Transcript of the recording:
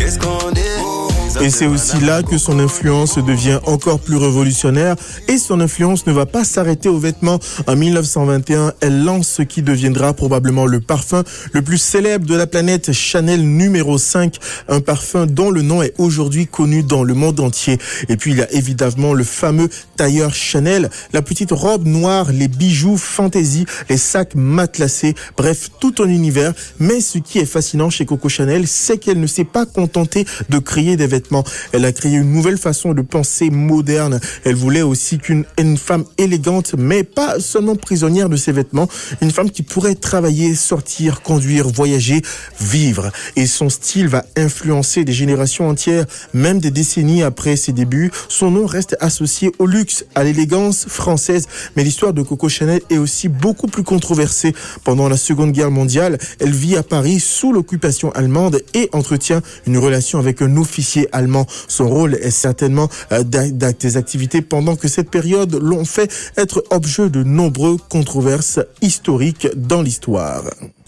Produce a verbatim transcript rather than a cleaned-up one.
Et c'est aussi là que son influence devient encore plus révolutionnaire et son influence ne va pas s'arrêter aux vêtements. En dix-neuf cent vingt et un, elle lance ce qui deviendra probablement le parfum le plus célèbre de la planète, Chanel numéro cinq, un parfum dont le nom est aujourd'hui connu dans le monde entier. Et puis il y a évidemment le fameux tailleur Chanel, la petite robe noire, les bijoux fantaisie, les sacs matelassés, bref, tout un univers. Mais ce qui est fascinant chez Coco Chanel, c'est qu'elle ne s'est pas contentée de créer des vêtements. Elle a créé une nouvelle façon de penser moderne. Elle voulait aussi qu'une une femme élégante, mais pas seulement prisonnière de ses vêtements, une femme qui pourrait travailler, sortir, conduire, voyager, vivre. Et son style va influencer des générations entières, même des décennies après ses débuts. Son nom reste associé au luxe, à l'élégance française. Mais l'histoire de Coco Chanel est aussi beaucoup plus controversée. Pendant la Seconde Guerre mondiale, elle vit à Paris sous l'occupation allemande et entretient une relation avec un officier allemand. Son rôle est certainement euh, des activités pendant que cette période l'ont fait être objet de nombreuses controverses historiques dans l'histoire.